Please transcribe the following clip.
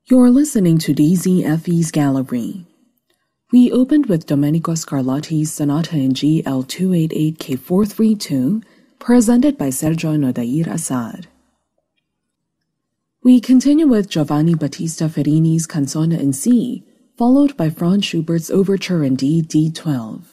You're listening to DZFE's Gallery. We opened with Domenico Scarlatti's Sonata in GL 288K432, presented by Sergio Nodair Assad. We continue with Giovanni Battista Ferrini's Canzone in C, followed by Franz Schubert's Overture in D-12.